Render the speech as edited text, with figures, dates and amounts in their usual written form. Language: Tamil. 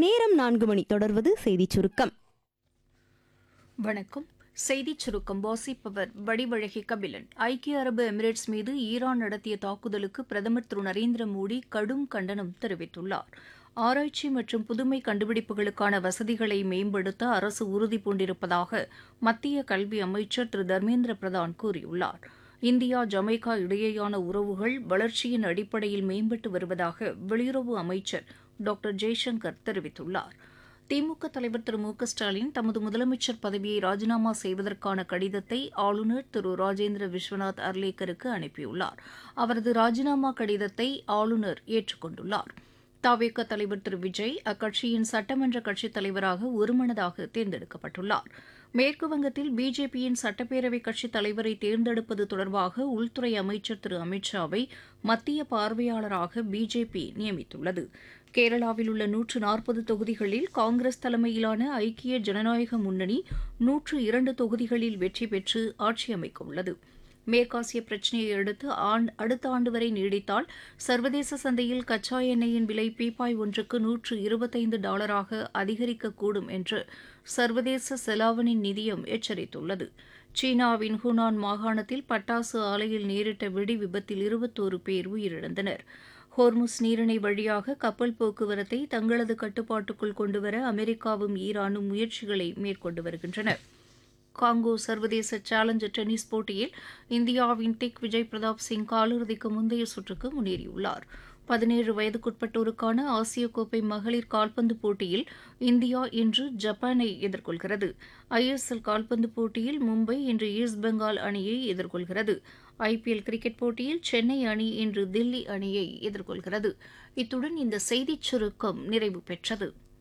நேரம் 4 மணி. தொடர்வது செய்திச் சுருக்கம். வணக்கம். செய்திச் சுருக்கம் வாசிப்பவர் வடிவழகி கபிலன். ஐக்கிய அரபு எமிரேட்ஸ் மீது ஈரான் நடத்திய தாக்குதலுக்கு பிரதமர் திரு நரேந்திர மோடி கடும் கண்டனம் தெரிவித்துள்ளார். ஆராய்ச்சி மற்றும் புதுமை கண்டுபிடிப்புகளுக்கான வசதிகளை மேம்படுத்த அரசு உறுதிபூண்டிருப்பதாக மத்திய கல்வி அமைச்சர் திரு தர்மேந்திர பிரதான் கூறியுள்ளார். இந்தியா ஜமைக்கா இடையேயான உறவுகள் வளர்ச்சியின் அடிப்படையில் மேம்பட்டு வருவதாக வெளியுறவு அமைச்சர் டாக்டர் ஜெய்சங்கர் தெரிவித்துள்ளார். திமுக தலைவர் திரு மு க ஸ்டாலின் தமது முதலமைச்சர் பதவியை ராஜினாமா செய்வதற்கான கடிதத்தை ஆளுநர் திரு ராஜேந்திர விஸ்வநாத் அர்லேக்கருக்கு அனுப்பியுள்ளார். அவரது ராஜினாமா கடிதத்தை ஆளுநர் ஏற்றுக்கொண்டுள்ளார். தவேக தலைவர் திரு விஜய் அக்கட்சியின் சட்டமன்ற கட்சித் தலைவராக ஒருமனதாக தேர்ந்தெடுக்கப்பட்டுள்ளார். மேற்குவங்கத்தில் பிஜேபியின் சட்டப்பேரவைக் கட்சித் தலைவரை தேர்ந்தெடுப்பது தொடர்பாக உள்துறை அமைச்சர் திரு அமித் ஷாவை மத்திய பார்வையாளராக பிஜேபி நியமித்துள்ளது. கேரளாவில் உள்ள 140 தொகுதிகளில் காங்கிரஸ் தலைமையிலான ஐக்கிய ஜனநாயக முன்னணி 102 தொகுதிகளில் வெற்றி பெற்று ஆட்சி அமைக்க உள்ளது. மேற்காசிய பிரச்சினையை அடுத்த ஆண்டு வரை நீடித்தால் சர்வதேச சந்தையில் கச்சா எண்ணெயின் விலை பீப்பாய் ஒன்றுக்கு $125 அதிகரிக்கக்கூடும் என்று சர்வதேச செலாவணி நிதியம் எச்சரித்துள்ளது. சீனாவின் ஹூனான் மாகாணத்தில் பட்டாசு ஆலையில் நேரிட்ட வெடி விபத்தில் 21 பேர் உயிரிழந்தனர். ஹோர்முஸ் நீரிணை வழியாக கப்பல் போக்குவரத்தை தங்களது கட்டுப்பாட்டுக்குள் கொண்டுவர அமெரிக்காவும் ஈரானும் முயற்சிகளை மேற்கொண்டு வருகின்றன. காங்கோ சர்வதேச சேலஞ்சர் டென்னிஸ் போட்டியில் இந்தியாவின் திக் விஜய் பிரதாப் சிங் காலிறுதிக்கு முந்தைய சுற்றுக்கு முன்னேறியுள்ளார். 17 வயதுக்குட்பட்டோருக்கான ஆசிய கோப்பை மகளிர் கால்பந்து போட்டியில் இந்தியா இன்று ஜப்பானை எதிர்கொள்கிறது. ஐஎஸ்எல் கால்பந்து போட்டியில் மும்பை இன்று ஈஸ்ட் பெங்கால் அணியை எதிர்கொள்கிறது. ஐபிஎல் கிரிக்கெட் போட்டியில் சென்னை அணி இன்று தில்லி அணியை எதிர்கொள்கிறது. இத்துடன் இந்த செய்திச் சுருக்கம் நிறைவு பெற்றது.